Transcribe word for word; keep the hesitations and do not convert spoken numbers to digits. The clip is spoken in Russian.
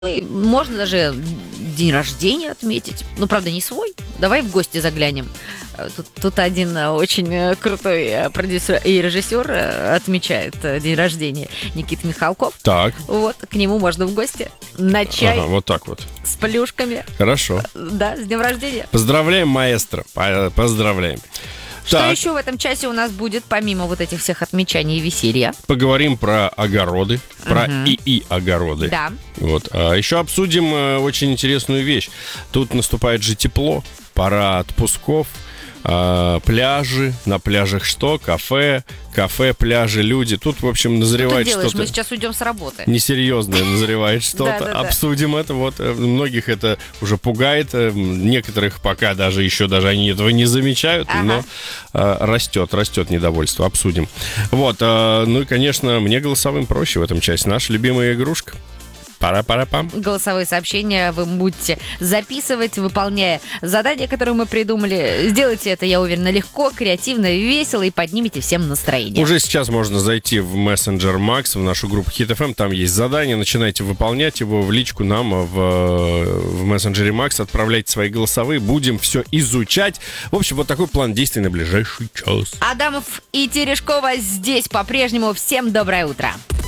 И можно даже день рождения отметить. Ну, правда, не свой. Давай в гости заглянем. Тут, тут один очень крутой продюсер и режиссер отмечает день рождения. Никита Михалков. Так. Вот, к нему можно в гости на чай. Ага, вот так вот. С плюшками. Хорошо. Да, с днем рождения. Поздравляем, маэстро. Поздравляем. Что Так. еще в этом часе у нас будет, помимо вот этих всех отмечаний и веселья? Поговорим про огороды, про Мгм. ИИ-огороды. Да. Вот. А еще обсудим э, очень интересную вещь. Тут наступает же тепло, пора отпусков, а, пляжи, на пляжах что? Кафе, кафе, пляжи, люди. Тут, в общем, Что ты назревает делаешь? что-то Мы сейчас уйдем с работы. несерьезное, назревает что-то. Да-да-да. Обсудим это. Вот э, многих это уже пугает, э, некоторых пока даже еще даже они этого не замечают, Ага. но э, растет, растет недовольство. Обсудим. Вот. э, ну и, конечно, мне голосовым проще в этом части. Наша любимая игрушка. Пара-пара-пам. Голосовые сообщения вы будете записывать, выполняя задания, которые мы придумали. Сделайте это, я уверена, легко, креативно, весело и поднимете всем настроение. Уже сейчас можно зайти в мессенджер Макс, в нашу группу Hit эф эм, там есть задание, начинайте выполнять его в личку нам в, в мессенджере Макс, отправляйте свои голосовые, будем все изучать. В общем, вот такой план действий на ближайший час. Адамов и Терешкова здесь по-прежнему. Всем доброе утро.